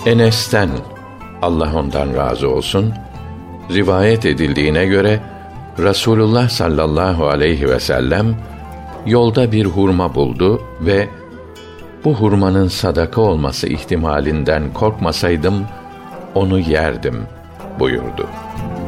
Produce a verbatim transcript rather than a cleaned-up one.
Enes'ten, Allah ondan razı olsun, rivayet edildiğine göre Rasulullah sallallahu aleyhi ve sellem yolda bir hurma buldu ve bu hurmanın sadaka olması ihtimalinden korkmasaydım onu yerdim buyurdu.